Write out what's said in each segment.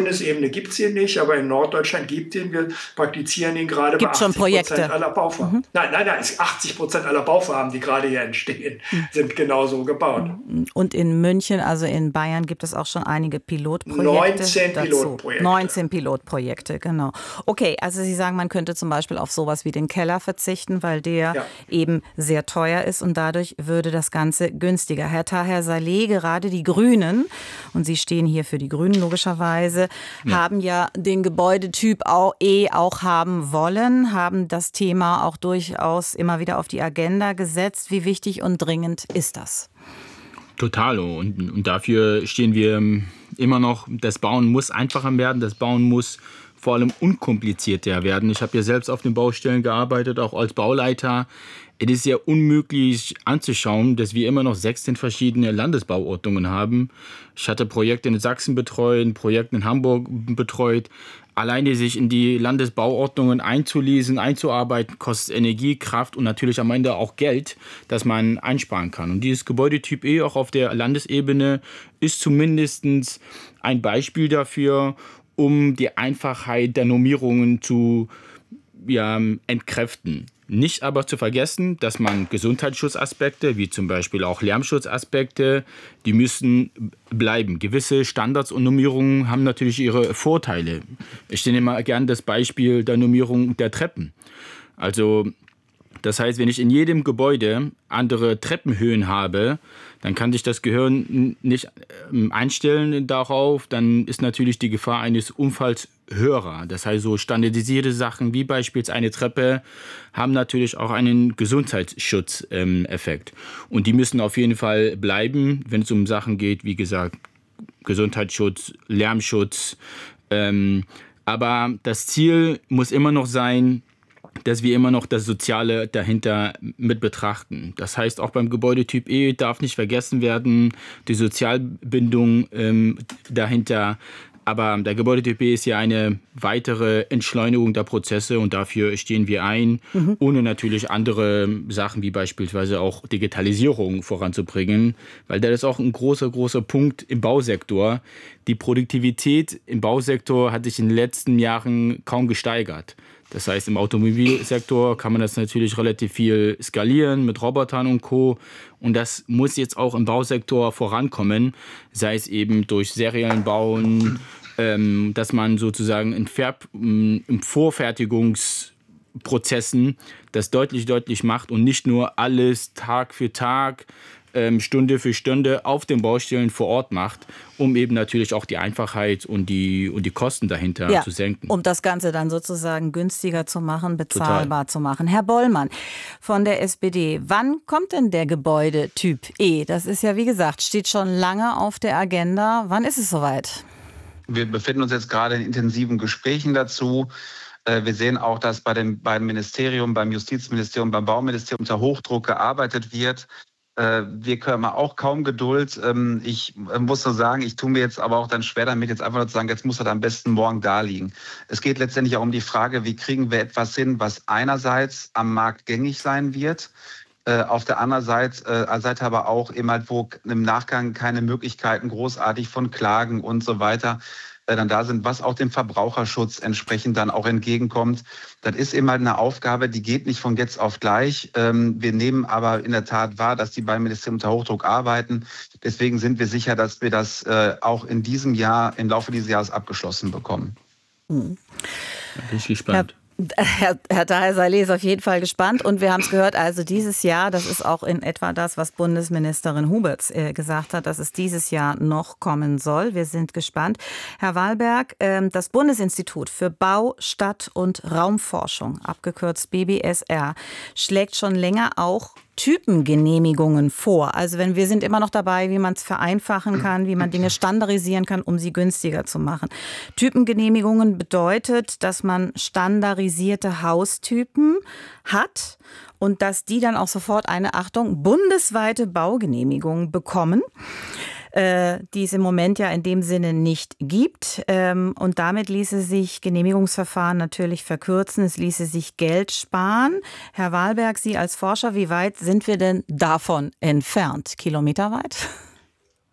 Bundesebene gibt es ihn nicht, aber in Norddeutschland gibt ihn. Wir praktizieren ihn gerade bei Gibt schon 80% aller Bauvorhaben. Nein, 80% aller Bauvorhaben, die gerade hier entstehen, sind genauso gebaut. Und in München, also in Bayern, gibt es auch schon einige Pilotprojekte 19 dazu. Pilotprojekte. 19 Pilotprojekte, genau. Okay, also Sie sagen, man könnte zum Beispiel auf sowas wie den Keller verzichten, weil der eben sehr teuer ist und dadurch würde das Ganze günstiger. Herr Taher Saleh, gerade die Grünen, und Sie stehen hier für die Grünen logischerweise, haben ja den Gebäudetyp auch haben wollen, haben das Thema auch durchaus immer wieder auf die Agenda gesetzt. Wie wichtig und dringend ist das? Total. Und dafür stehen wir immer noch, das Bauen muss einfacher werden, das Bauen muss vor allem unkomplizierter werden. Ich habe ja selbst auf den Baustellen gearbeitet, auch als Bauleiter. Es ist ja unmöglich anzuschauen, dass wir immer noch 16 verschiedene Landesbauordnungen haben. Ich hatte Projekte in Sachsen betreut, Projekte in Hamburg betreut. Alleine sich in die Landesbauordnungen einzulesen, einzuarbeiten, kostet Energie, Kraft und natürlich am Ende auch Geld, das man einsparen kann. Und dieses Gebäudetyp E auch auf der Landesebene ist zumindest ein Beispiel dafür, um die Einfachheit der Normierungen zu entkräften. Nicht aber zu vergessen, dass man Gesundheitsschutzaspekte, wie zum Beispiel auch Lärmschutzaspekte, die müssen bleiben. Gewisse Standards und Normierungen haben natürlich ihre Vorteile. Ich nehme immer gerne das Beispiel der Normierung der Treppen. Also das heißt, wenn ich in jedem Gebäude andere Treppenhöhen habe, dann kann sich das Gehirn nicht einstellen darauf. Dann ist natürlich die Gefahr eines Unfalls höher. Das heißt, so standardisierte Sachen wie beispielsweise eine Treppe haben natürlich auch einen Gesundheitsschutzeffekt. Und die müssen auf jeden Fall bleiben, wenn es um Sachen geht, wie gesagt, Gesundheitsschutz, Lärmschutz. Aber das Ziel muss immer noch sein, dass wir immer noch das Soziale dahinter mit betrachten. Das heißt, auch beim Gebäudetyp E darf nicht vergessen werden, die Sozialbindung dahinter. Aber der Gebäudetyp E ist ja eine weitere Entschleunigung der Prozesse und dafür stehen wir ein, ohne natürlich andere Sachen wie beispielsweise auch Digitalisierung voranzubringen, weil das ist auch ein großer Punkt im Bausektor. Die Produktivität im Bausektor hat sich in den letzten Jahren kaum gesteigert. Das heißt, im Automobilsektor kann man das natürlich relativ viel skalieren mit Robotern und Co. Und das muss jetzt auch im Bausektor vorankommen, sei es eben durch seriellen Bauen, dass man sozusagen in Vorfertigungsprozessen das deutlich macht und nicht nur alles Tag für Tag, Stunde für Stunde auf den Baustellen vor Ort macht, um eben natürlich auch die Einfachheit und die Kosten dahinter zu senken. Um das Ganze dann sozusagen günstiger zu machen, bezahlbar zu machen. Herr Bollmann von der SPD, wann kommt denn der Gebäudetyp E? Das ist ja, wie gesagt, steht schon lange auf der Agenda. Wann ist es soweit? Wir befinden uns jetzt gerade in intensiven Gesprächen dazu. Wir sehen auch, dass bei den beiden Ministerien, beim Justizministerium, beim Bauministerium unter Hochdruck gearbeitet wird. Wir haben auch kaum Geduld. Ich muss nur sagen, ich tue mir jetzt aber auch dann schwer damit, jetzt einfach nur zu sagen, jetzt muss das am besten morgen da liegen. Es geht letztendlich auch um die Frage, wie kriegen wir etwas hin, was einerseits am Markt gängig sein wird, auf der anderen Seite aber auch eben halt, wo im Nachgang keine Möglichkeiten großartig von Klagen und so weiter dann da sind, was auch dem Verbraucherschutz entsprechend dann auch entgegenkommt. Das ist eben halt eine Aufgabe, die geht nicht von jetzt auf gleich. Wir nehmen aber in der Tat wahr, dass die beiden Ministerien unter Hochdruck arbeiten. Deswegen sind wir sicher, dass wir das auch in diesem Jahr, im Laufe dieses Jahres abgeschlossen bekommen. Da bin ich gespannt. Herr Taher Saleh ist auf jeden Fall gespannt und wir haben es gehört, also dieses Jahr, das ist auch in etwa das, was Bundesministerin Huberts gesagt hat, dass es dieses Jahr noch kommen soll. Wir sind gespannt. Herr Wahlberg, das Bundesinstitut für Bau-, Stadt- und Raumforschung, abgekürzt BBSR, schlägt schon länger auch Typengenehmigungen vor. Also wir sind immer noch dabei, wie man es vereinfachen kann, wie man Dinge standardisieren kann, um sie günstiger zu machen. Typengenehmigungen bedeutet, dass man standardisierte Haustypen hat und dass die dann auch sofort eine, Achtung, bundesweite Baugenehmigung bekommen, die es im Moment ja in dem Sinne nicht gibt. Und damit ließe sich Genehmigungsverfahren natürlich verkürzen. Es ließe sich Geld sparen. Herr Wahlberg, Sie als Forscher, wie weit sind wir denn davon entfernt? Kilometerweit?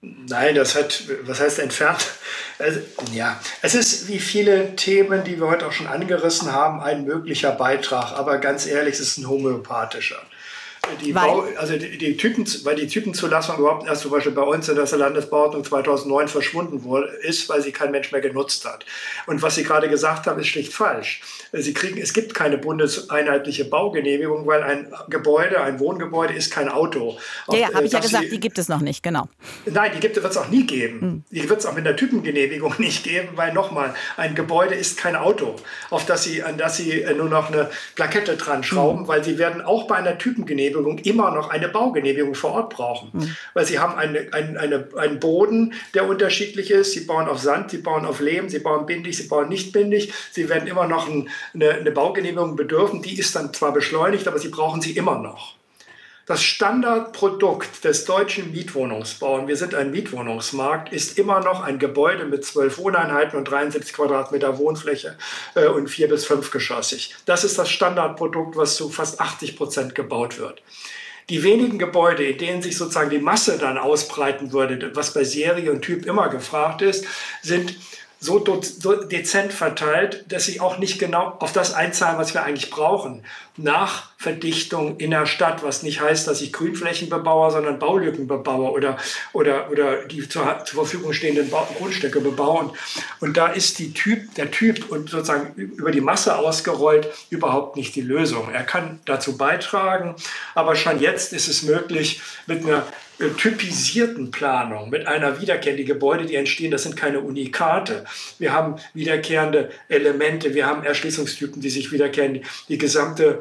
Nein, was heißt entfernt? Also, ja, es ist wie viele Themen, die wir heute auch schon angerissen haben, ein möglicher Beitrag. Aber ganz ehrlich, es ist ein homöopathischer. Die Typenzulassung überhaupt erst zum Beispiel bei uns in der Landesbauordnung 2009 verschwunden ist, weil sie kein Mensch mehr genutzt hat. Und was Sie gerade gesagt haben, ist schlicht falsch. Es gibt keine bundeseinheitliche Baugenehmigung, weil ein Wohngebäude ist kein Auto. Ja, habe ich ja gesagt, die gibt es noch nicht, genau. Nein, wird es auch nie geben. Die wird es auch mit der Typengenehmigung nicht geben, weil nochmal, ein Gebäude ist kein Auto, an das Sie nur noch eine Plakette dran schrauben, weil Sie werden auch bei einer Typengenehmigung immer noch eine Baugenehmigung vor Ort brauchen. Weil Sie haben einen Boden, der unterschiedlich ist. Sie bauen auf Sand, Sie bauen auf Lehm, Sie bauen bindig, Sie bauen nicht bindig. Sie werden immer noch eine Baugenehmigung bedürfen. Die ist dann zwar beschleunigt, aber Sie brauchen sie immer noch. Das Standardprodukt des deutschen Mietwohnungsbaus, und wir sind ein Mietwohnungsmarkt, ist immer noch ein Gebäude mit 12 Wohneinheiten und 73 Quadratmeter Wohnfläche und 4- bis 5-geschossig. Das ist das Standardprodukt, was zu fast 80% gebaut wird. Die wenigen Gebäude, in denen sich sozusagen die Masse dann ausbreiten würde, was bei Serie und Typ immer gefragt ist, sind so dezent verteilt, dass sie auch nicht genau auf das einzahlen, was wir eigentlich brauchen. Nach Verdichtung in der Stadt, was nicht heißt, dass ich Grünflächen bebaue, sondern Baulücken bebaue oder die zur Verfügung stehenden Grundstücke bebaue. Und da ist der Typ und sozusagen über die Masse ausgerollt überhaupt nicht die Lösung. Er kann dazu beitragen, aber schon jetzt ist es möglich, mit einer typisierten Planung, mit einer wiederkehrenden Gebäude, die entstehen, das sind keine Unikate. Wir haben wiederkehrende Elemente, wir haben Erschließungstypen, die sich wiederkehren. Die gesamte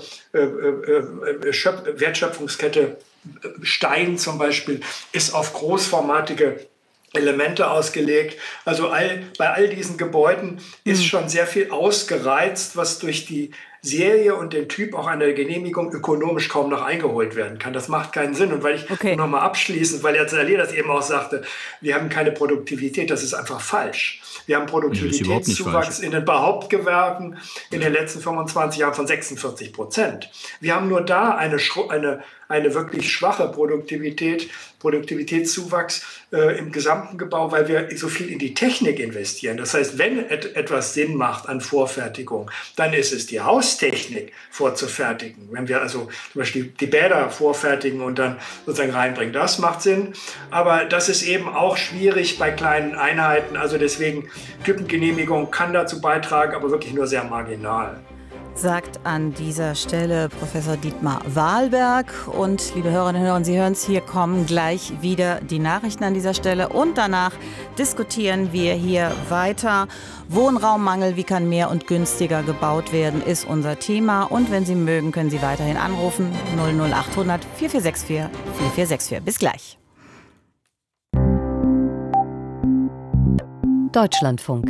Wertschöpfungskette Stein zum Beispiel ist auf großformatige Elemente ausgelegt. Also bei all diesen Gebäuden ist schon sehr viel ausgereizt, was durch die Serie und den Typ auch einer Genehmigung ökonomisch kaum noch eingeholt werden kann. Das macht keinen Sinn. Und weil ich nochmal abschließend, weil Herr Saleh das eben auch sagte, wir haben keine Produktivität, das ist einfach falsch. Wir haben Produktivitätszuwachs in den Behauptgewerben in den letzten 25 Jahren von 46%. Wir haben nur da eine wirklich schwache Produktivitätszuwachs im gesamten Gebau, weil wir so viel in die Technik investieren. Das heißt, wenn etwas Sinn macht an Vorfertigung, dann ist es die Haustechnik vorzufertigen. Wenn wir also zum Beispiel die Bäder vorfertigen und dann sozusagen reinbringen, das macht Sinn. Aber das ist eben auch schwierig bei kleinen Einheiten. Also deswegen, Typengenehmigung kann dazu beitragen, aber wirklich nur sehr marginal. Sagt an dieser Stelle Professor Dietmar Wahlberg. Und liebe Hörerinnen und Hörer, Sie hören es, hier kommen gleich wieder die Nachrichten an dieser Stelle. Und danach diskutieren wir hier weiter. Wohnraummangel, wie kann mehr und günstiger gebaut werden, ist unser Thema. Und wenn Sie mögen, können Sie weiterhin anrufen. 00800 4464 4464. Bis gleich. Deutschlandfunk.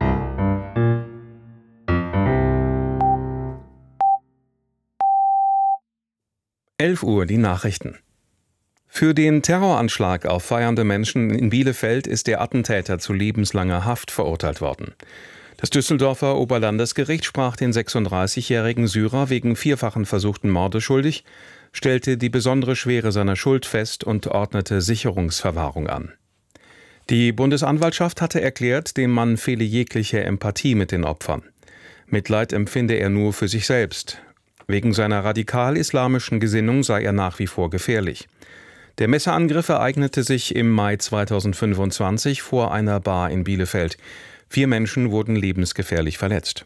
Uhr die Nachrichten. Für den Terroranschlag auf feiernde Menschen in Bielefeld ist der Attentäter zu lebenslanger Haft verurteilt worden. Das Düsseldorfer Oberlandesgericht sprach den 36-jährigen Syrer wegen 4-fachen versuchten Mordes schuldig, stellte die besondere Schwere seiner Schuld fest und ordnete Sicherungsverwahrung an. Die Bundesanwaltschaft hatte erklärt, dem Mann fehle jegliche Empathie mit den Opfern. Mitleid empfinde er nur für sich selbst. Wegen seiner radikal-islamischen Gesinnung sei er nach wie vor gefährlich. Der Messerangriff ereignete sich im Mai 2025 vor einer Bar in Bielefeld. 4 Menschen wurden lebensgefährlich verletzt.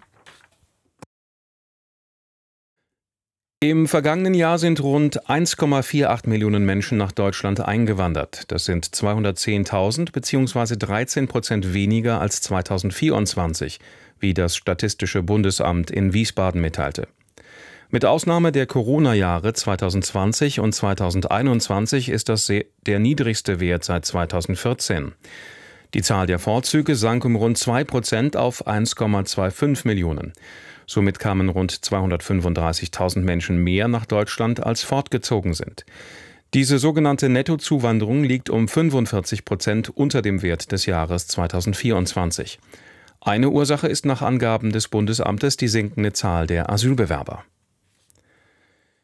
Im vergangenen Jahr sind rund 1,48 Millionen Menschen nach Deutschland eingewandert. Das sind 210.000 bzw. 13% weniger als 2024, wie das Statistische Bundesamt in Wiesbaden mitteilte. Mit Ausnahme der Corona-Jahre 2020 und 2021 ist das der niedrigste Wert seit 2014. Die Zahl der Vorzüge sank um rund 2% auf 1,25 Millionen. Somit kamen rund 235.000 Menschen mehr nach Deutschland, als fortgezogen sind. Diese sogenannte Nettozuwanderung liegt um 45% unter dem Wert des Jahres 2024. Eine Ursache ist nach Angaben des Bundesamtes die sinkende Zahl der Asylbewerber.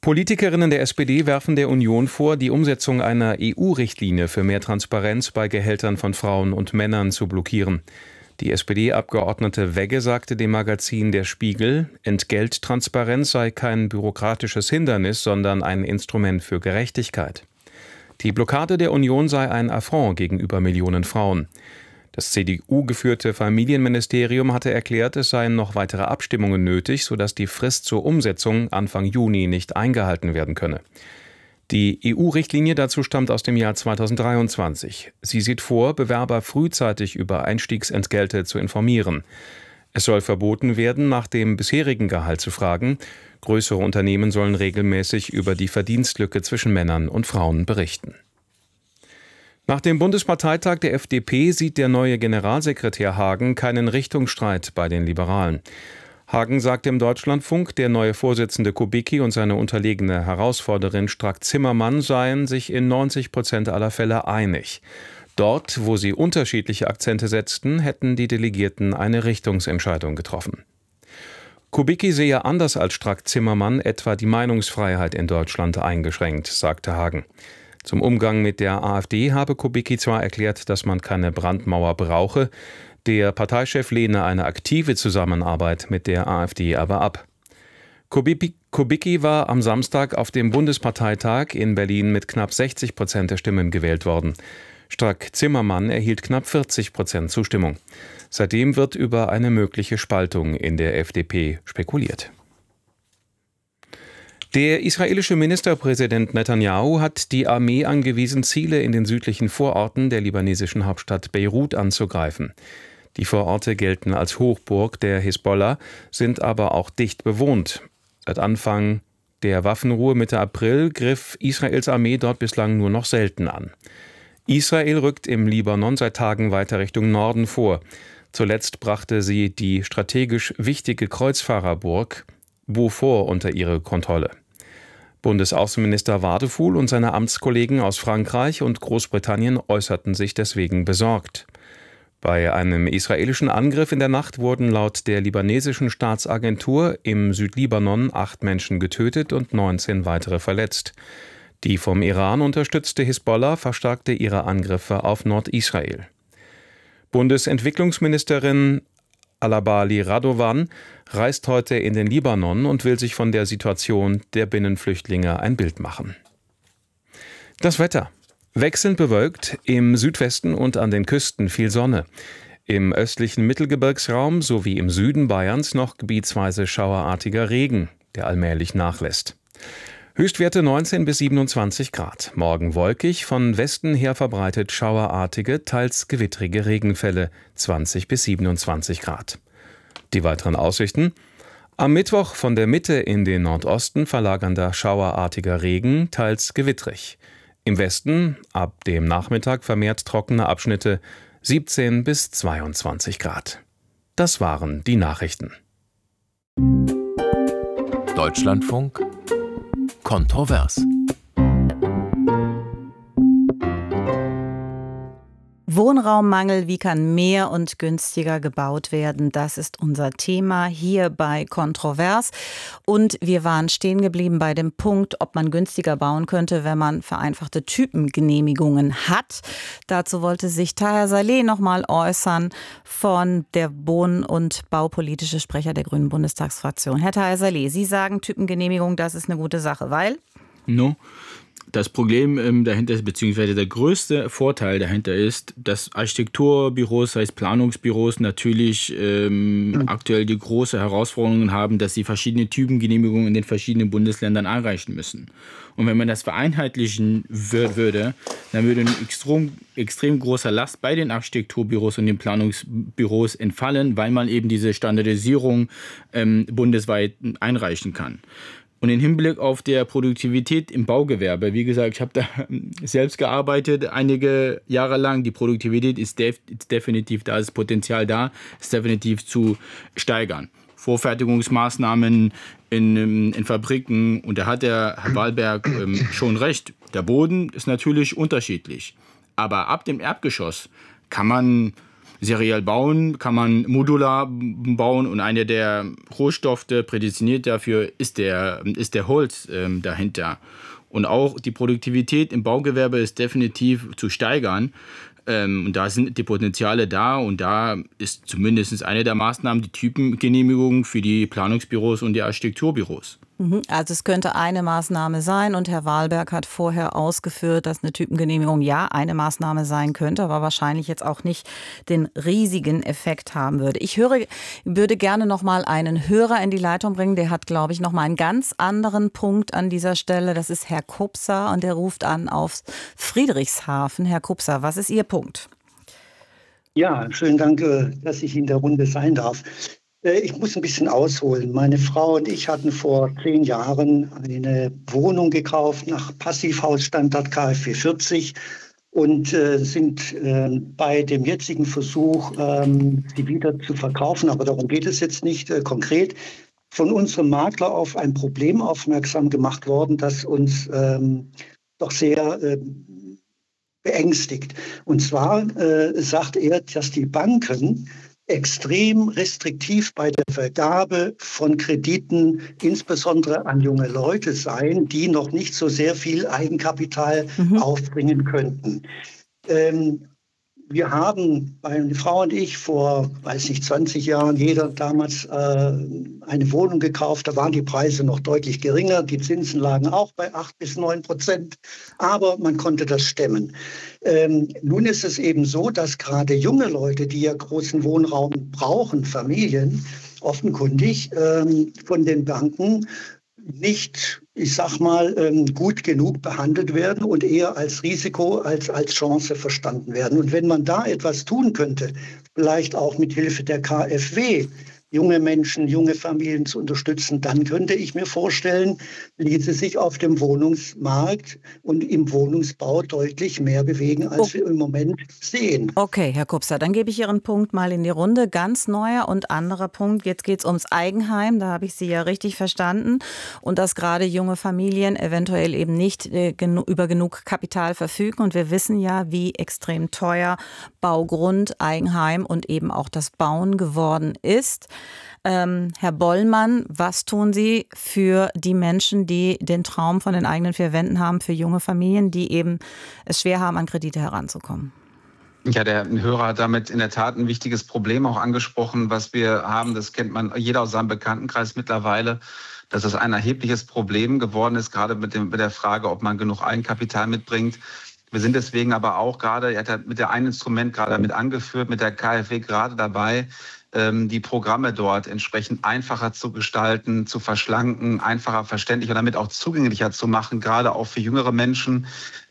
Politikerinnen der SPD werfen der Union vor, die Umsetzung einer EU-Richtlinie für mehr Transparenz bei Gehältern von Frauen und Männern zu blockieren. Die SPD-Abgeordnete Wegge sagte dem Magazin Der Spiegel, Entgelttransparenz sei kein bürokratisches Hindernis, sondern ein Instrument für Gerechtigkeit. Die Blockade der Union sei ein Affront gegenüber Millionen Frauen. Das CDU-geführte Familienministerium hatte erklärt, es seien noch weitere Abstimmungen nötig, sodass die Frist zur Umsetzung Anfang Juni nicht eingehalten werden könne. Die EU-Richtlinie dazu stammt aus dem Jahr 2023. Sie sieht vor, Bewerber frühzeitig über Einstiegsentgelte zu informieren. Es soll verboten werden, nach dem bisherigen Gehalt zu fragen. Größere Unternehmen sollen regelmäßig über die Verdienstlücke zwischen Männern und Frauen berichten. Nach dem Bundesparteitag der FDP sieht der neue Generalsekretär Hagen keinen Richtungsstreit bei den Liberalen. Hagen sagte im Deutschlandfunk, der neue Vorsitzende Kubicki und seine unterlegene Herausforderin Strack-Zimmermann seien sich in 90% aller Fälle einig. Dort, wo sie unterschiedliche Akzente setzten, hätten die Delegierten eine Richtungsentscheidung getroffen. Kubicki sehe anders als Strack-Zimmermann etwa die Meinungsfreiheit in Deutschland eingeschränkt, sagte Hagen. Zum Umgang mit der AfD habe Kubicki zwar erklärt, dass man keine Brandmauer brauche, der Parteichef lehne eine aktive Zusammenarbeit mit der AfD aber ab. Kubicki war am Samstag auf dem Bundesparteitag in Berlin mit knapp 60% der Stimmen gewählt worden. Strack-Zimmermann erhielt knapp 40% Zustimmung. Seitdem wird über eine mögliche Spaltung in der FDP spekuliert. Der israelische Ministerpräsident Netanyahu hat die Armee angewiesen, Ziele in den südlichen Vororten der libanesischen Hauptstadt Beirut anzugreifen. Die Vororte gelten als Hochburg der Hisbollah, sind aber auch dicht bewohnt. Seit Anfang der Waffenruhe Mitte April griff Israels Armee dort bislang nur noch selten an. Israel rückt im Libanon seit Tagen weiter Richtung Norden vor. Zuletzt brachte sie die strategisch wichtige Kreuzfahrerburg Beaufort unter ihre Kontrolle. Bundesaußenminister Wadefuhl und seine Amtskollegen aus Frankreich und Großbritannien äußerten sich deswegen besorgt. Bei einem israelischen Angriff in der Nacht wurden laut der libanesischen Staatsagentur im Südlibanon 8 Menschen getötet und 19 weitere verletzt. Die vom Iran unterstützte Hisbollah verstärkte ihre Angriffe auf Nordisrael. Bundesentwicklungsministerin Alabali Radovan reist heute in den Libanon und will sich von der Situation der Binnenflüchtlinge ein Bild machen. Das Wetter. Wechselnd bewölkt, im Südwesten und an den Küsten viel Sonne. Im östlichen Mittelgebirgsraum sowie im Süden Bayerns noch gebietsweise schauerartiger Regen, der allmählich nachlässt. Höchstwerte 19 bis 27 Grad. Morgen wolkig, von Westen her verbreitet schauerartige, teils gewittrige Regenfälle, 20 bis 27 Grad. Die weiteren Aussichten: Am Mittwoch von der Mitte in den Nordosten verlagernder schauerartiger Regen, teils gewittrig. Im Westen ab dem Nachmittag vermehrt trockene Abschnitte, 17 bis 22 Grad. Das waren die Nachrichten. Deutschlandfunk kontrovers. Wohnraummangel, wie kann mehr und günstiger gebaut werden? Das ist unser Thema hier bei Kontrovers. Und wir waren stehen geblieben bei dem Punkt, ob man günstiger bauen könnte, wenn man vereinfachte Typengenehmigungen hat. Dazu wollte sich Taher Saleh noch mal äußern, von der Wohn- und baupolitische Sprecher der Grünen Bundestagsfraktion. Herr Taher Saleh, Sie sagen, Typengenehmigung, das ist eine gute Sache, weil? Das Problem dahinter ist, beziehungsweise der größte Vorteil dahinter ist, dass Architekturbüros, sei es Planungsbüros, natürlich aktuell die große Herausforderungen haben, dass sie verschiedene Typengenehmigungen in den verschiedenen Bundesländern einreichen müssen. Und wenn man das vereinheitlichen würde, dann würde ein extrem großer Last bei den Architekturbüros und den Planungsbüros entfallen, weil man eben diese Standardisierung bundesweit einreichen kann. Und im Hinblick auf der Produktivität im Baugewerbe, wie gesagt, ich habe da selbst gearbeitet einige Jahre lang. Die Produktivität ist definitiv da, das Potenzial da, ist definitiv zu steigern. Vorfertigungsmaßnahmen in Fabriken, und da hat der Herr Wahlberg schon recht. Der Boden ist natürlich unterschiedlich, aber ab dem Erdgeschoss kann man seriell bauen, kann man modular bauen und einer der Rohstoffe prädestiniert dafür ist der Holz dahinter. Und auch die Produktivität im Baugewerbe ist definitiv zu steigern. Und da sind die Potenziale da und da ist zumindest eine der Maßnahmen die Typengenehmigung für die Planungsbüros und die Architekturbüros. Also es könnte eine Maßnahme sein und Herr Wahlberg hat vorher ausgeführt, dass eine Typengenehmigung ja eine Maßnahme sein könnte, aber wahrscheinlich jetzt auch nicht den riesigen Effekt haben würde. Ich würde gerne noch mal einen Hörer in die Leitung bringen, der hat, glaube ich, noch mal einen ganz anderen Punkt an dieser Stelle. Das ist Herr Kupser und der ruft an aus Friedrichshafen. Herr Kupser, was ist Ihr Punkt? Ja, schönen Dank, dass ich in der Runde sein darf. Ich muss ein bisschen ausholen. Meine Frau und ich hatten vor 10 Jahren eine Wohnung gekauft nach Passivhausstandard KfW 40 und sind bei dem jetzigen Versuch, sie wieder zu verkaufen, aber darum geht es jetzt nicht konkret, von unserem Makler auf ein Problem aufmerksam gemacht worden, das uns doch sehr beängstigt. Und zwar sagt er, dass die Banken extrem restriktiv bei der Vergabe von Krediten, insbesondere an junge Leute seien, die noch nicht so sehr viel Eigenkapital aufbringen könnten. Wir haben, meine Frau und ich, vor, 20 Jahren, jeder damals eine Wohnung gekauft. Da waren die Preise noch deutlich geringer. Die Zinsen lagen auch bei 8-9%. Aber man konnte das stemmen. Nun ist es eben so, dass gerade junge Leute, die ja großen Wohnraum brauchen, Familien, offenkundig von den Banken nicht, ich sag mal, gut genug behandelt werden und eher als Risiko als Chance verstanden werden. Und wenn man da etwas tun könnte, vielleicht auch mit Hilfe der KfW, junge Menschen, junge Familien zu unterstützen, dann könnte ich mir vorstellen, ließe sich auf dem Wohnungsmarkt und im Wohnungsbau deutlich mehr bewegen, als wir im Moment sehen. Okay, Herr Kupser, dann gebe ich Ihren Punkt mal in die Runde. Ganz neuer und anderer Punkt. Jetzt geht es ums Eigenheim. Da habe ich Sie ja richtig verstanden. Und dass gerade junge Familien eventuell eben nicht über genug Kapital verfügen. Und wir wissen ja, wie extrem teuer Baugrund, Eigenheim und eben auch das Bauen geworden ist. Herr Bollmann, was tun Sie für die Menschen, die den Traum von den eigenen 4 Wänden haben, für junge Familien, die eben es schwer haben, an Kredite heranzukommen? Ja, der Hörer hat damit in der Tat ein wichtiges Problem auch angesprochen, was wir haben. Das kennt man jeder aus seinem Bekanntenkreis mittlerweile, dass es ein erhebliches Problem geworden ist, gerade mit der Frage, ob man genug Eigenkapital mitbringt. Wir sind deswegen aber auch gerade, er hat mit der einen Instrument gerade damit angeführt, mit der KfW gerade dabei, die Programme dort entsprechend einfacher zu gestalten, zu verschlanken, einfacher, verständlicher, damit auch zugänglicher zu machen, gerade auch für jüngere Menschen.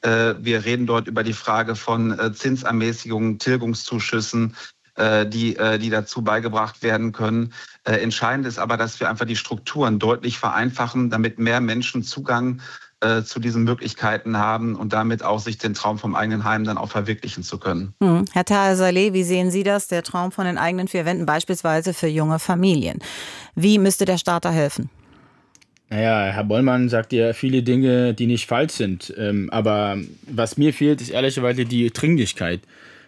Wir reden dort über die Frage von Zinsermäßigungen, Tilgungszuschüssen, die dazu beigebracht werden können. Entscheidend ist aber, dass wir einfach die Strukturen deutlich vereinfachen, damit mehr Menschen Zugang zu diesen Möglichkeiten haben und damit auch sich den Traum vom eigenen Heim dann auch verwirklichen zu können. Herr Taher Saleh, wie sehen Sie das, der Traum von den eigenen 4 Wänden, beispielsweise für junge Familien? Wie müsste der Staat da helfen? Naja, Herr Bollmann sagt ja viele Dinge, die nicht falsch sind. Aber was mir fehlt, ist ehrlicherweise die Dringlichkeit.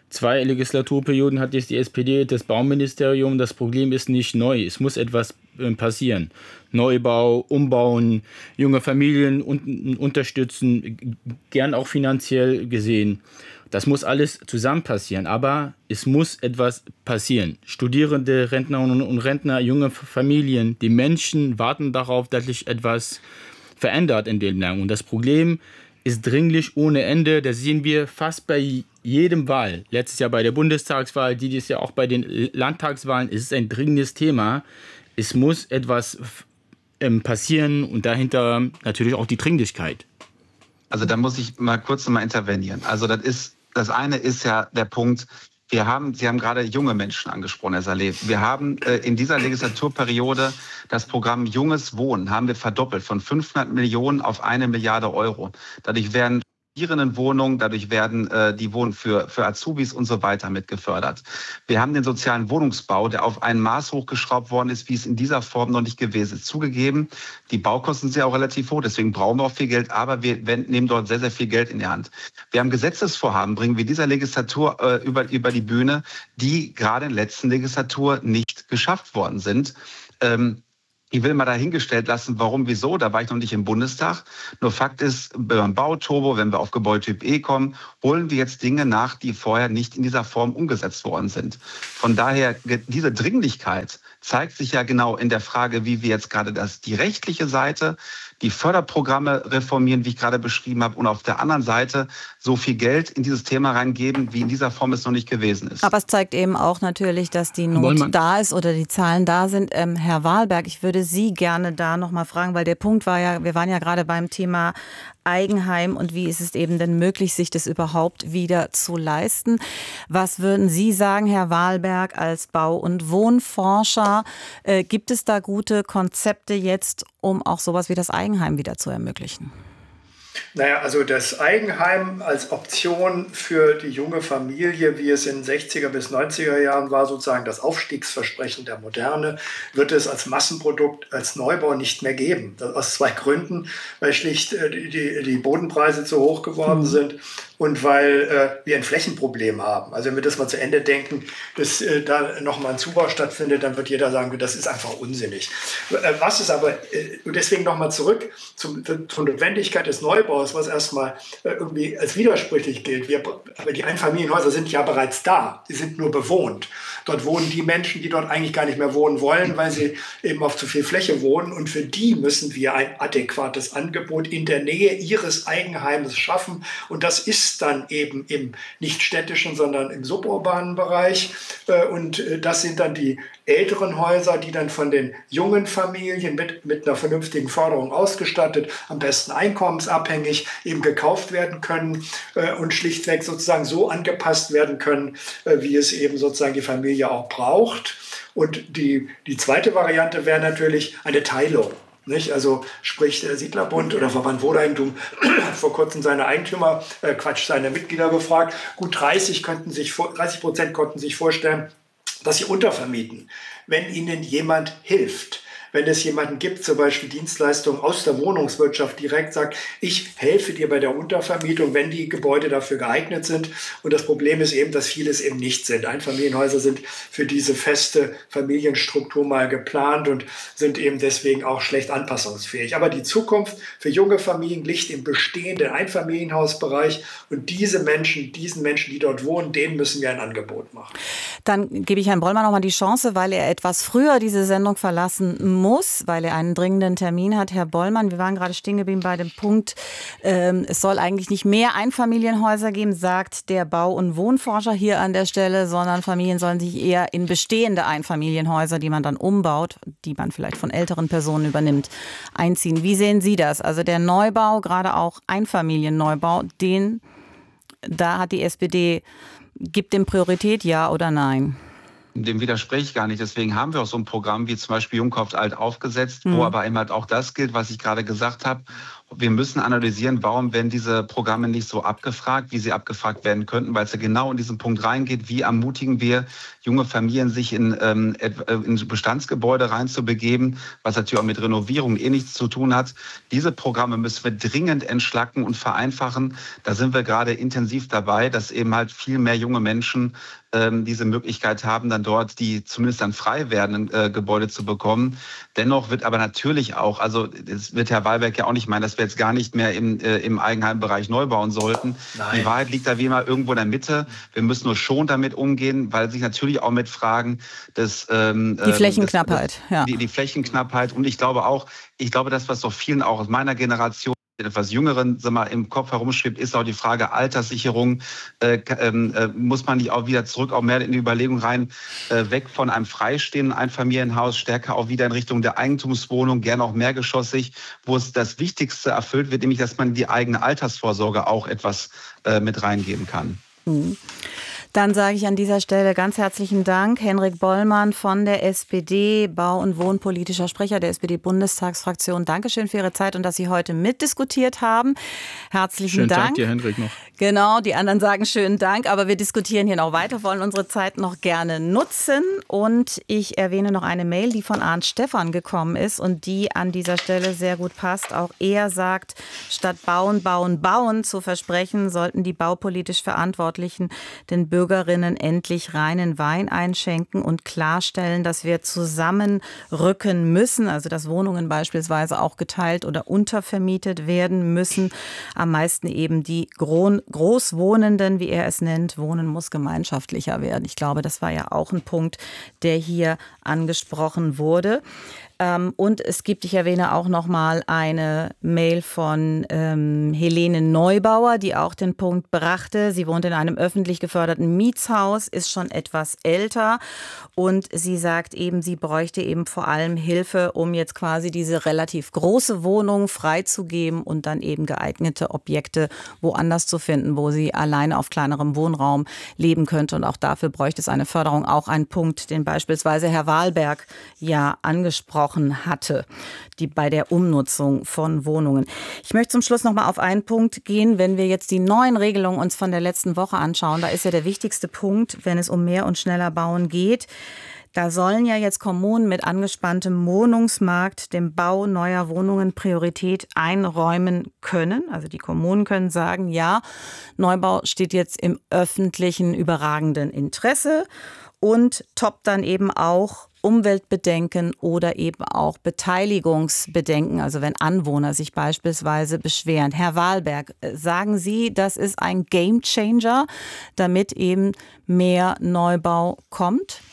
2 Legislaturperioden hat jetzt die SPD das Bauministerium. Das Problem ist nicht neu. Es muss etwas passieren. Neubau, umbauen, junge Familien unterstützen, gern auch finanziell gesehen. Das muss alles zusammen passieren, aber es muss etwas passieren. Studierende, Rentnerinnen und Rentner, junge Familien, die Menschen warten darauf, dass sich etwas verändert in den Ländern. Und das Problem ist dringlich ohne Ende. Das sehen wir fast bei jedem Wahl. Letztes Jahr bei der Bundestagswahl, dieses Jahr auch bei den Landtagswahlen. Es ist ein dringendes Thema. Es muss etwas passieren und dahinter natürlich auch die Dringlichkeit. Also da muss ich mal kurz nochmal intervenieren. Also das eine ist ja der Punkt, Sie haben gerade junge Menschen angesprochen, Herr Saleh. Wir haben in dieser Legislaturperiode das Programm Junges Wohnen haben wir verdoppelt von 500 Millionen auf 1 Milliarde Euro. Dadurch werden Wohnungen, dadurch werden die Wohnungen für Azubis und so weiter mit gefördert. Wir haben den sozialen Wohnungsbau, der auf ein Maß hochgeschraubt worden ist, wie es in dieser Form noch nicht gewesen ist. Zugegeben, die Baukosten sind ja auch relativ hoch, deswegen brauchen wir auch viel Geld, aber wir nehmen dort sehr, sehr viel Geld in die Hand. Wir haben Gesetzesvorhaben, bringen wir dieser Legislatur über die Bühne, die gerade in der letzten Legislatur nicht geschafft worden sind. Ich will mal dahingestellt lassen, warum, wieso, da war ich noch nicht im Bundestag. Nur Fakt ist, beim Bauturbo, wenn wir auf Gebäudetyp E kommen, holen wir jetzt Dinge nach, die vorher nicht in dieser Form umgesetzt worden sind. Von daher, diese Dringlichkeit zeigt sich ja genau in der Frage, wie wir jetzt gerade die rechtliche Seite, die Förderprogramme reformieren, wie ich gerade beschrieben habe, und auf der anderen Seite so viel Geld in dieses Thema reingeben, wie in dieser Form es noch nicht gewesen ist. Aber es zeigt eben auch natürlich, dass die Not da ist oder die Zahlen da sind. Herr Wahlberg, ich würde Sie gerne da nochmal fragen, weil der Punkt war ja, wir waren ja gerade beim Thema Eigenheim und wie ist es eben denn möglich, sich das überhaupt wieder zu leisten. Was würden Sie sagen, Herr Wahlberg, als Bau- und Wohnforscher? Gibt es da gute Konzepte jetzt, um auch sowas wie das Eigenheim wieder zu ermöglichen? Naja, also das Eigenheim als Option für die junge Familie, wie es in den 60er bis 90er Jahren war, sozusagen das Aufstiegsversprechen der Moderne, wird es als Massenprodukt, als Neubau nicht mehr geben. Das aus zwei Gründen, weil schlicht die Bodenpreise zu hoch geworden sind und weil wir ein Flächenproblem haben. Also wenn wir das mal zu Ende denken, dass da nochmal ein Zubau stattfindet, dann wird jeder sagen, das ist einfach unsinnig. Was ist aber, und deswegen nochmal zurück zur Notwendigkeit des Neubaus, was erstmal irgendwie als widersprüchlich gilt. Aber die Einfamilienhäuser sind ja bereits da, sie sind nur bewohnt. Dort wohnen die Menschen, die dort eigentlich gar nicht mehr wohnen wollen, weil sie eben auf zu viel Fläche wohnen. Und für die müssen wir ein adäquates Angebot in der Nähe ihres Eigenheimes schaffen. Und das ist dann eben im nicht städtischen, sondern im suburbanen Bereich. Und das sind dann die älteren Häuser, die dann von den jungen Familien mit einer vernünftigen Förderung ausgestattet, am besten einkommensabhängig eben gekauft werden können und schlichtweg sozusagen so angepasst werden können, wie es eben sozusagen die Familie auch braucht. Und die zweite Variante wäre natürlich eine Teilung. Nicht? Also sprich der Siedlerbund oder Verband Wohneigentum hat vor kurzem seine seine Mitglieder befragt. Gut 30% konnten sich vorstellen, dass sie untervermieten, wenn ihnen jemand hilft. Wenn es jemanden gibt, zum Beispiel Dienstleistungen aus der Wohnungswirtschaft, direkt sagt, ich helfe dir bei der Untervermietung, wenn die Gebäude dafür geeignet sind. Und das Problem ist eben, dass vieles eben nicht sind. Einfamilienhäuser sind für diese feste Familienstruktur mal geplant und sind eben deswegen auch schlecht anpassungsfähig. Aber die Zukunft für junge Familien liegt im bestehenden Einfamilienhausbereich. Und diesen Menschen, die dort wohnen, denen müssen wir ein Angebot machen. Dann gebe ich Herrn Brollmann noch mal die Chance, weil er etwas früher diese Sendung verlassen muss, weil er einen dringenden Termin hat. Herr Bollmann, wir waren gerade stehen geblieben bei dem Punkt, es soll eigentlich nicht mehr Einfamilienhäuser geben, sagt der Bau- und Wohnforscher hier an der Stelle, sondern Familien sollen sich eher in bestehende Einfamilienhäuser, die man dann umbaut, die man vielleicht von älteren Personen übernimmt, einziehen. Wie sehen Sie das? Also der Neubau, gerade auch Einfamilienneubau, da hat die SPD, gibt dem Priorität, ja oder nein? Dem widerspreche ich gar nicht. Deswegen haben wir auch so ein Programm wie zum Beispiel Jung kauft alt aufgesetzt, wo aber eben halt auch das gilt, was ich gerade gesagt habe. Wir müssen analysieren, warum werden diese Programme nicht so abgefragt, wie sie abgefragt werden könnten, weil es ja genau in diesen Punkt reingeht. Wie ermutigen wir junge Familien, sich in Bestandsgebäude reinzubegeben, was natürlich auch mit Renovierung nichts zu tun hat. Diese Programme müssen wir dringend entschlacken und vereinfachen. Da sind wir gerade intensiv dabei, dass eben halt viel mehr junge Menschen diese Möglichkeit haben, dann dort die zumindest dann frei werdenden Gebäude zu bekommen. Dennoch wird aber natürlich auch, also das wird Herr Wahlberg ja auch nicht meinen, dass wir jetzt gar nicht mehr im Eigenheimbereich neu bauen sollten. Nein. Die Wahrheit liegt da wie immer irgendwo in der Mitte. Wir müssen nur schon damit umgehen, weil sich natürlich auch mit Fragen des die Flächenknappheit, die Flächenknappheit und ich glaube, das, was doch vielen auch aus meiner Generation etwas Jüngeren im Kopf herumschwebt, ist auch die Frage Alterssicherung. Muss man nicht auch wieder zurück, auch mehr in die Überlegung rein, weg von einem freistehenden Einfamilienhaus, stärker auch wieder in Richtung der Eigentumswohnung, gerne auch mehrgeschossig, wo es das Wichtigste erfüllt wird, nämlich, dass man die eigene Altersvorsorge auch etwas mit reingeben kann. Dann sage ich an dieser Stelle ganz herzlichen Dank. Henrik Bollmann von der SPD, Bau- und Wohnpolitischer Sprecher der SPD-Bundestagsfraktion. Dankeschön für Ihre Zeit und dass Sie heute mitdiskutiert haben. Herzlichen Dank. Schönen Tag dir, Henrik, noch. Genau, die anderen sagen schönen Dank, aber wir diskutieren hier noch weiter, wollen unsere Zeit noch gerne nutzen. Und ich erwähne noch eine Mail, die von Arndt Stephan gekommen ist und die an dieser Stelle sehr gut passt. Auch er sagt, statt bauen, bauen, bauen zu versprechen, sollten die baupolitisch Verantwortlichen den Bürgerinnen endlich reinen Wein einschenken und klarstellen, dass wir zusammenrücken müssen, also dass Wohnungen beispielsweise auch geteilt oder untervermietet werden müssen. Am meisten eben die Großwohnenden, wie er es nennt. Wohnen muss gemeinschaftlicher werden. Ich glaube, das war ja auch ein Punkt, der hier angesprochen wurde. Und es gibt, ich erwähne auch noch mal eine Mail von Helene Neubauer, die auch den Punkt brachte. Sie wohnt in einem öffentlich geförderten Mietshaus, ist schon etwas älter und sie sagt eben, sie bräuchte eben vor allem Hilfe, um jetzt quasi diese relativ große Wohnung freizugeben und dann eben geeignete Objekte woanders zu finden, wo sie alleine auf kleinerem Wohnraum leben könnte. Und auch dafür bräuchte es eine Förderung. Auch ein Punkt, den beispielsweise Herr Wahlberg ja angesprochen hatte, die bei der Umnutzung von Wohnungen. Ich möchte zum Schluss noch mal auf einen Punkt gehen, wenn wir jetzt die neuen Regelungen uns von der letzten Woche anschauen. Da ist ja der wichtigste Punkt, wenn es um mehr und schneller bauen geht. Da sollen ja jetzt Kommunen mit angespanntem Wohnungsmarkt dem Bau neuer Wohnungen Priorität einräumen können. Also die Kommunen können sagen, ja, Neubau steht jetzt im öffentlichen überragenden Interesse und toppt dann eben auch Umweltbedenken oder eben auch Beteiligungsbedenken, also wenn Anwohner sich beispielsweise beschweren. Herr Wahlberg, sagen Sie, das ist ein Gamechanger, damit eben mehr Neubau kommt?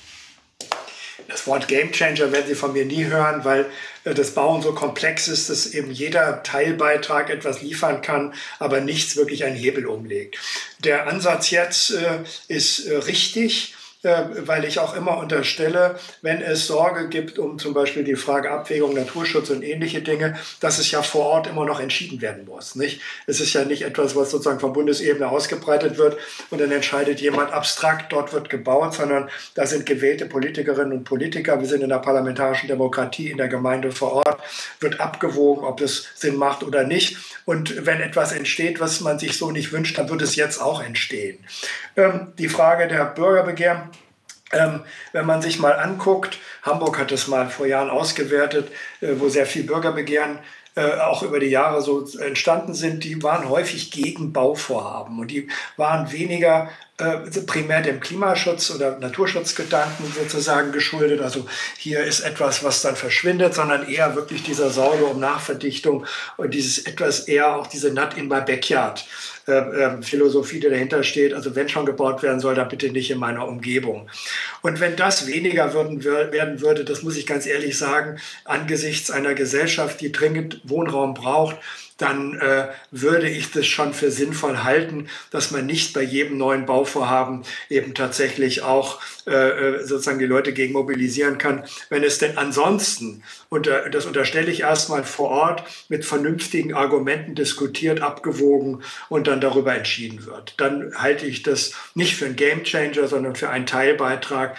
Das Wort Gamechanger werden Sie von mir nie hören, weil das Bauen so komplex ist, dass eben jeder Teilbeitrag etwas liefern kann, aber nichts wirklich einen Hebel umlegt. Der Ansatz jetzt ist richtig, weil ich auch immer unterstelle, wenn es Sorge gibt um zum Beispiel die Frage Abwägung, Naturschutz und ähnliche Dinge, dass es ja vor Ort immer noch entschieden werden muss. Nicht? Es ist ja nicht etwas, was sozusagen von Bundesebene ausgebreitet wird und dann entscheidet jemand abstrakt, dort wird gebaut, sondern da sind gewählte Politikerinnen und Politiker. Wir sind in der parlamentarischen Demokratie in der Gemeinde vor Ort, wird abgewogen, ob es Sinn macht oder nicht. Und wenn etwas entsteht, was man sich so nicht wünscht, dann wird es jetzt auch entstehen. Die Frage der Bürgerbegehren, wenn man sich mal anguckt, Hamburg hat es mal vor Jahren ausgewertet, wo sehr viel Bürgerbegehren auch über die Jahre so entstanden sind, die waren häufig gegen Bauvorhaben und die waren weniger primär dem Klimaschutz oder Naturschutzgedanken sozusagen geschuldet. Also hier ist etwas, was dann verschwindet, sondern eher wirklich dieser Sorge um Nachverdichtung und dieses etwas eher auch diese Not in my backyard Philosophie, die dahinter steht. Also wenn schon gebaut werden soll, dann bitte nicht in meiner Umgebung. Und wenn das weniger werden würde, das muss ich ganz ehrlich sagen, angesichts einer Gesellschaft, die dringend Wohnraum braucht, dann würde ich das schon für sinnvoll halten, dass man nicht bei jedem neuen Bauvorhaben eben tatsächlich auch sozusagen die Leute gegen mobilisieren kann. Wenn es denn ansonsten, und das unterstelle ich erstmal vor Ort, mit vernünftigen Argumenten diskutiert, abgewogen und dann darüber entschieden wird. Dann halte ich das nicht für einen Gamechanger, sondern für einen Teilbeitrag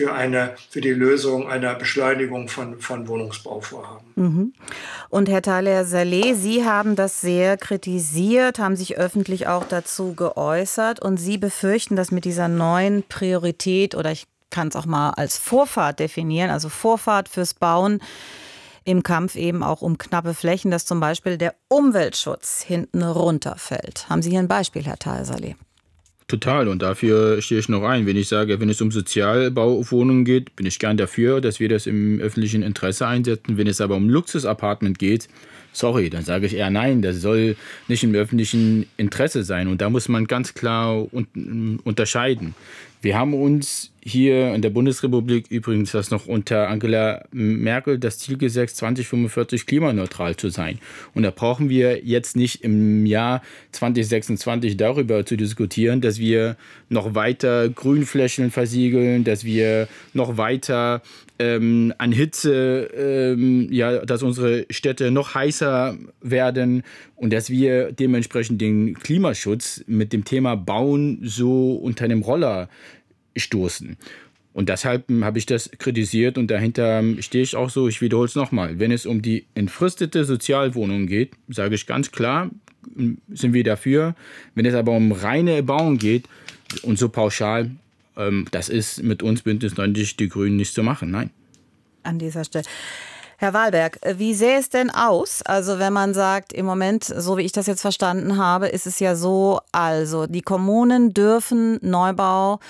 für die Lösung einer Beschleunigung von Wohnungsbauvorhaben. Mhm. Und Herr Thaler-Saleh, Sie haben das sehr kritisiert, haben sich öffentlich auch dazu geäußert und Sie befürchten, dass mit dieser neuen Priorität, oder ich kann es auch mal als Vorfahrt definieren, also Vorfahrt fürs Bauen im Kampf eben auch um knappe Flächen, dass zum Beispiel der Umweltschutz hinten runterfällt. Haben Sie hier ein Beispiel, Herr Thaler-Saleh? Total, und dafür stehe ich noch ein. Wenn ich sage, wenn es um Sozialbauwohnungen geht, bin ich gern dafür, dass wir das im öffentlichen Interesse einsetzen. Wenn es aber um Luxusapartment geht, sorry, dann sage ich eher nein, das soll nicht im öffentlichen Interesse sein. Und da muss man ganz klar unterscheiden. Wir haben uns hier in der Bundesrepublik, übrigens das noch unter Angela Merkel, das Ziel gesetzt, 2045 klimaneutral zu sein. Und da brauchen wir jetzt nicht im Jahr 2026 darüber zu diskutieren, dass wir noch weiter Grünflächen versiegeln, dass wir noch weiter an Hitze, dass unsere Städte noch heißer werden und dass wir dementsprechend den Klimaschutz mit dem Thema Bauen so unter einem Roller stoßen. Und deshalb habe ich das kritisiert und dahinter stehe ich auch so, ich wiederhole es nochmal, wenn es um die entfristete Sozialwohnung geht, sage ich ganz klar, sind wir dafür. Wenn es aber um reine Bauen geht und so pauschal, das ist mit uns Bündnis 90 Die Grünen nicht zu machen, nein. An dieser Stelle. Herr Wahlberg, wie sähe es denn aus? Also wenn man sagt, im Moment, so wie ich das jetzt verstanden habe, ist es ja so, also die Kommunen dürfen Neubau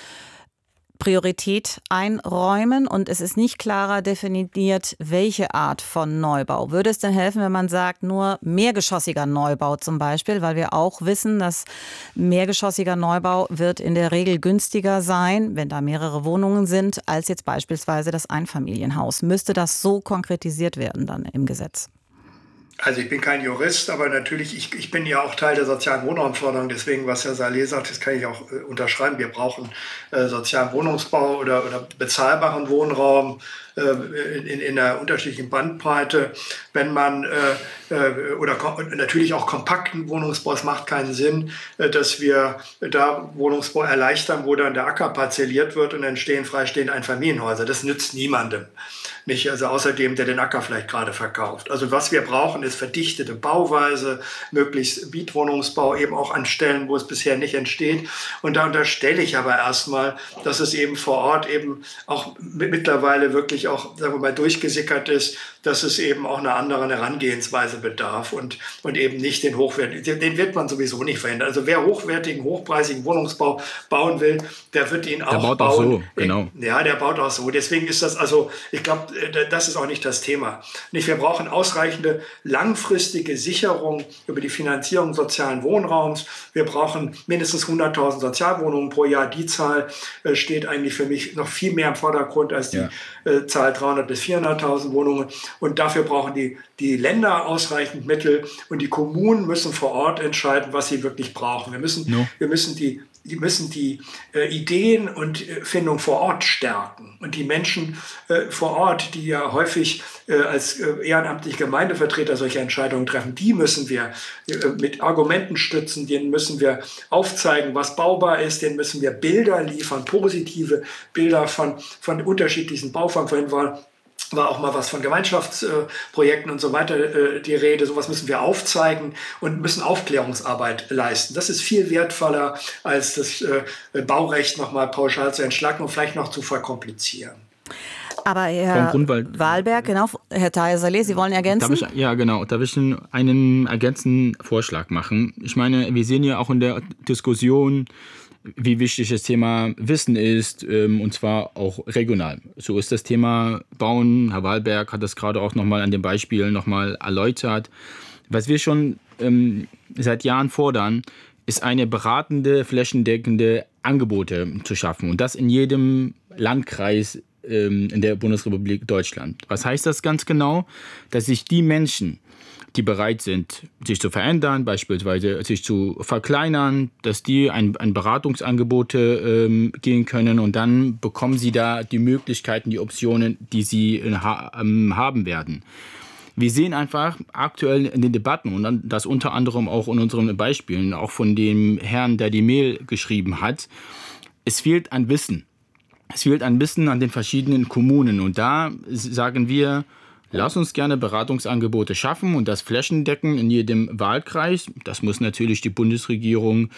Priorität einräumen und es ist nicht klarer definiert, welche Art von Neubau. Würde es denn helfen, wenn man sagt, nur mehrgeschossiger Neubau zum Beispiel, weil wir auch wissen, dass mehrgeschossiger Neubau wird in der Regel günstiger sein, wenn da mehrere Wohnungen sind, als jetzt beispielsweise das Einfamilienhaus. Müsste das so konkretisiert werden dann im Gesetz? Also ich bin kein Jurist, aber natürlich, ich bin ja auch Teil der sozialen Wohnraumförderung. Deswegen, was Herr Saleh sagt, das kann ich auch unterschreiben. Wir brauchen sozialen Wohnungsbau oder bezahlbaren Wohnraum in einer unterschiedlichen Bandbreite. Wenn man oder natürlich auch kompakten Wohnungsbau, es macht keinen Sinn, dass wir da Wohnungsbau erleichtern, wo dann der Acker parzelliert wird und entstehen freistehende Einfamilienhäuser. Das nützt niemandem. Nicht, also außer dem, der den Acker vielleicht gerade verkauft. Also was wir brauchen, ist verdichtete Bauweise, möglichst Mietwohnungsbau eben auch an Stellen, wo es bisher nicht entsteht. Und da unterstelle ich aber erstmal, dass es eben vor Ort eben auch mittlerweile wirklich auch, sagen wir mal, durchgesickert ist, dass es eben auch eine andere Herangehensweise bedarf und eben nicht den hochwertigen, den wird man sowieso nicht verändern. Also wer hochwertigen, hochpreisigen Wohnungsbau bauen will, der wird ihn auch bauen. Der baut auch so, genau. Ja, der baut auch so. Deswegen ist das, also ich glaube, das ist auch nicht das Thema. Wir brauchen ausreichende langfristige Sicherung über die Finanzierung sozialen Wohnraums. Wir brauchen mindestens 100.000 Sozialwohnungen pro Jahr. Die Zahl steht eigentlich für mich noch viel mehr im Vordergrund als die Zahl 300.000 bis 400.000 Wohnungen. Und dafür brauchen die Länder ausreichend Mittel und die Kommunen müssen vor Ort entscheiden, was sie wirklich brauchen. Wir müssen die Ideen und Findung vor Ort stärken. Und die Menschen vor Ort, die ja häufig als ehrenamtliche Gemeindevertreter solche Entscheidungen treffen, die müssen wir mit Argumenten stützen, denen müssen wir aufzeigen, was baubar ist, denen müssen wir Bilder liefern, positive Bilder von unterschiedlichen Bauformen. Vorhin war auch mal was von Gemeinschaftsprojekten und so weiter die Rede. Sowas müssen wir aufzeigen und müssen Aufklärungsarbeit leisten. Das ist viel wertvoller, als das Baurecht nochmal pauschal zu entschlacken und vielleicht noch zu verkomplizieren. Aber Herr Wahlberg, genau, Herr Saleh, Sie wollen ergänzen? Darf ich einen ergänzenden Vorschlag machen? Ich meine, wir sehen ja auch in der Diskussion, wie wichtig das Thema Wissen ist, und zwar auch regional. So ist das Thema Bauen. Herr Wahlberg hat das gerade auch nochmal an den Beispielen nochmal erläutert. Was wir schon seit Jahren fordern, ist eine beratende, flächendeckende Angebote zu schaffen. Und das in jedem Landkreis in der Bundesrepublik Deutschland. Was heißt das ganz genau? Dass sich die Menschen, die bereit sind, sich zu verändern, beispielsweise sich zu verkleinern, dass die ein Beratungsangebote gehen können und dann bekommen sie da die Möglichkeiten, die Optionen, die sie haben werden. Wir sehen einfach aktuell in den Debatten und das unter anderem auch in unseren Beispielen, auch von dem Herrn, der die Mail geschrieben hat, es fehlt an Wissen. Es fehlt an Wissen an den verschiedenen Kommunen und da sagen wir, lass uns gerne Beratungsangebote schaffen und das flächendecken in jedem Wahlkreis. Das muss natürlich die Bundesregierung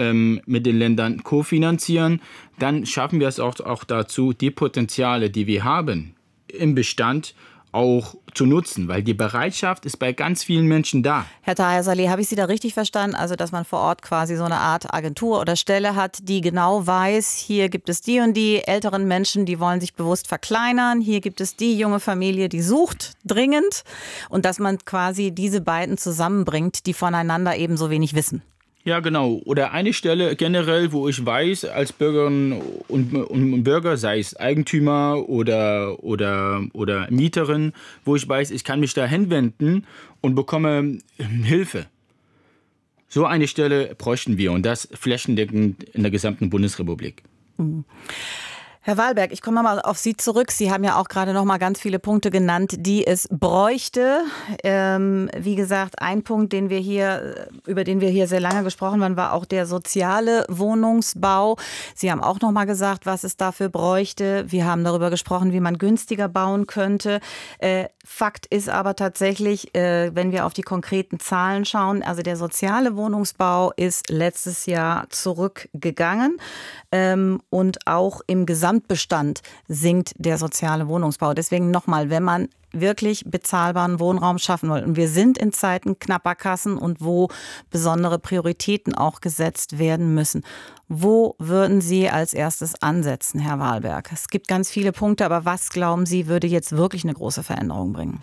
mit den Ländern kofinanzieren. Dann schaffen wir es auch dazu, die Potenziale, die wir haben im Bestand, auch zu nutzen, weil die Bereitschaft ist bei ganz vielen Menschen da. Herr Saleh, habe ich Sie da richtig verstanden? Also, dass man vor Ort quasi so eine Art Agentur oder Stelle hat, die genau weiß, hier gibt es die und die älteren Menschen, die wollen sich bewusst verkleinern, hier gibt es die junge Familie, die sucht dringend und dass man quasi diese beiden zusammenbringt, die voneinander eben so wenig wissen. Ja, genau. Oder eine Stelle generell, wo ich weiß, als Bürgerinnen und Bürger, sei es Eigentümer oder Mieterin, wo ich weiß, ich kann mich da hinwenden und bekomme Hilfe. So eine Stelle bräuchten wir und das flächendeckend in der gesamten Bundesrepublik. Herr Wahlberg, ich komme mal auf Sie zurück. Sie haben ja auch gerade noch mal ganz viele Punkte genannt, die es bräuchte. Wie gesagt, ein Punkt, über den wir hier sehr lange gesprochen haben, war auch der soziale Wohnungsbau. Sie haben auch noch mal gesagt, was es dafür bräuchte. Wir haben darüber gesprochen, wie man günstiger bauen könnte. Fakt ist aber tatsächlich, wenn wir auf die konkreten Zahlen schauen, also der soziale Wohnungsbau ist letztes Jahr zurückgegangen und auch im Gesamtbestand sinkt der soziale Wohnungsbau. Deswegen nochmal, wenn man wirklich bezahlbaren Wohnraum schaffen will. Und wir sind in Zeiten knapper Kassen und wo besondere Prioritäten auch gesetzt werden müssen. Wo würden Sie als erstes ansetzen, Herr Wahlberg? Es gibt ganz viele Punkte, aber was, glauben Sie, würde jetzt wirklich eine große Veränderung bringen?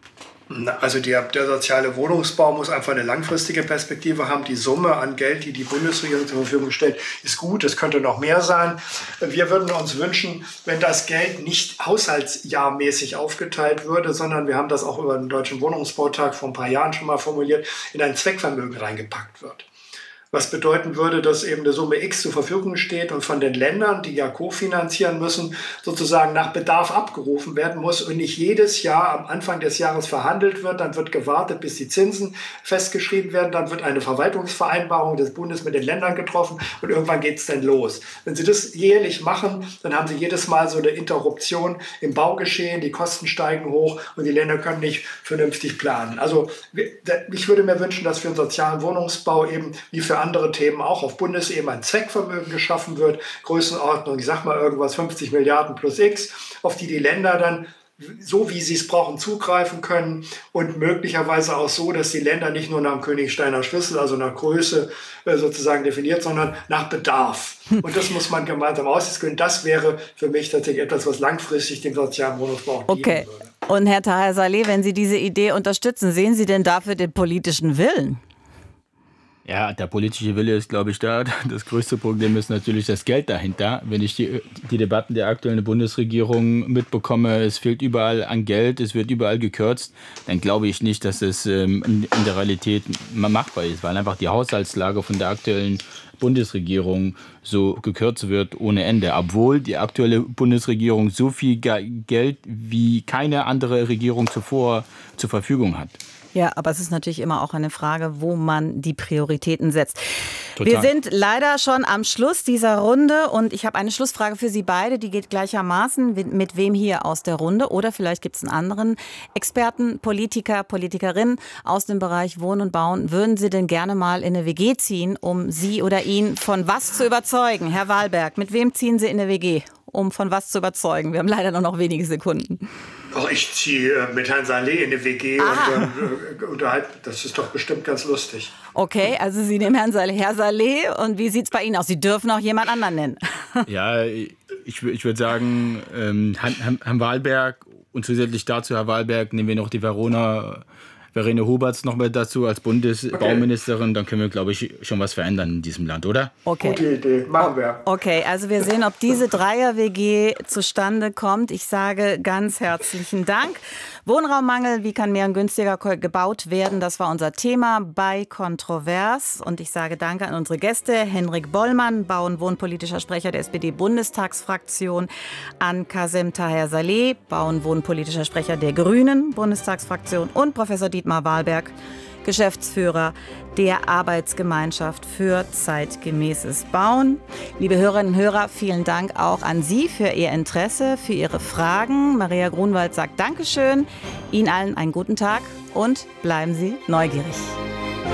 Also der soziale Wohnungsbau muss einfach eine langfristige Perspektive haben. Die Summe an Geld, die die Bundesregierung zur Verfügung stellt, ist gut. Es könnte noch mehr sein. Wir würden uns wünschen, wenn das Geld nicht haushaltsjahrmäßig aufgeteilt würde, sondern wir haben das auch über den Deutschen Wohnungsbautag vor ein paar Jahren schon mal formuliert, in ein Zweckvermögen reingepackt wird. Was bedeuten würde, dass eben eine Summe X zur Verfügung steht und von den Ländern, die ja kofinanzieren müssen, sozusagen nach Bedarf abgerufen werden muss und nicht jedes Jahr am Anfang des Jahres verhandelt wird. Dann wird gewartet, bis die Zinsen festgeschrieben werden. Dann wird eine Verwaltungsvereinbarung des Bundes mit den Ländern getroffen und irgendwann geht es dann los. Wenn Sie das jährlich machen, dann haben Sie jedes Mal so eine Interruption im Baugeschehen. Die Kosten steigen hoch und die Länder können nicht vernünftig planen. Also ich würde mir wünschen, dass für den sozialen Wohnungsbau eben wie für andere Themen auch auf Bundesebene ein Zweckvermögen geschaffen wird, Größenordnung, ich sag mal irgendwas 50 Milliarden plus X, auf die Länder dann so wie sie es brauchen zugreifen können und möglicherweise auch so, dass die Länder nicht nur nach dem Königsteiner Schlüssel, also nach Größe sozusagen definiert, sondern nach Bedarf. Und das muss man gemeinsam ausdiskutieren. Das wäre für mich tatsächlich etwas, was langfristig dem sozialen Wohnungsbau dienen würde. Und Herr Taher Saleh, wenn Sie diese Idee unterstützen, sehen Sie denn dafür den politischen Willen? Ja, der politische Wille ist, glaube ich, da. Das größte Problem ist natürlich das Geld dahinter. Wenn ich die Debatten der aktuellen Bundesregierung mitbekomme, es fehlt überall an Geld, es wird überall gekürzt, dann glaube ich nicht, dass es in der Realität machbar ist, weil einfach die Haushaltslage von der aktuellen Bundesregierung so gekürzt wird ohne Ende. Obwohl die aktuelle Bundesregierung so viel Geld wie keine andere Regierung zuvor zur Verfügung hat. Ja, aber es ist natürlich immer auch eine Frage, wo man die Prioritäten setzt. Total. Wir sind leider schon am Schluss dieser Runde und ich habe eine Schlussfrage für Sie beide, die geht gleichermaßen. Mit wem hier aus der Runde oder vielleicht gibt es einen anderen Experten, Politiker, Politikerin aus dem Bereich Wohnen und Bauen. Würden Sie denn gerne mal in eine WG ziehen, um Sie oder ihn von was zu überzeugen? Herr Wahlberg, mit wem ziehen Sie in eine WG, um von was zu überzeugen? Wir haben leider nur noch wenige Sekunden. Oh, ich ziehe mit Herrn Saleh in eine WG und unterhalten. Das ist doch bestimmt ganz lustig. Okay, also Sie nehmen Herrn Saleh. Herr Saleh, und wie sieht es bei Ihnen aus? Sie dürfen auch jemand anderen nennen. Ja, ich würde sagen, Herrn Wahlberg und zusätzlich dazu, Herr Wahlberg, nehmen wir noch die Verena Huberts noch mit dazu als Bundesbauministerin, dann können wir, glaube ich, schon was verändern in diesem Land, oder? Okay. Gute Idee, machen wir. Okay, also wir sehen, ob diese Dreier-WG zustande kommt. Ich sage ganz herzlichen Dank. Wohnraummangel, wie kann mehr und günstiger gebaut werden? Das war unser Thema bei Kontrovers. Und ich sage danke an unsere Gäste, Henrik Bollmann, Bau- und Wohnpolitischer Sprecher der SPD-Bundestagsfraktion, an Kazem Taher Saleh, Bau- und Wohnpolitischer Sprecher der Grünen Bundestagsfraktion und Professor Dietmar Wahlberg, Geschäftsführer der Arbeitsgemeinschaft für zeitgemäßes Bauen. Liebe Hörerinnen und Hörer, vielen Dank auch an Sie für Ihr Interesse, für Ihre Fragen. Maria Grunwald sagt Dankeschön. Ihnen allen einen guten Tag und bleiben Sie neugierig.